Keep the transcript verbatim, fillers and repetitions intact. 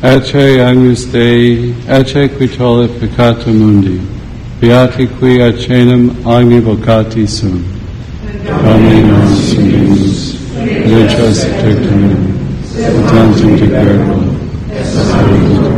Ecce Agnus Dei, ecce qui tollit peccata mundi, beati qui acenum agni vocati sunt. Domine nos sumus, legis tertinum, et tantum de pergo,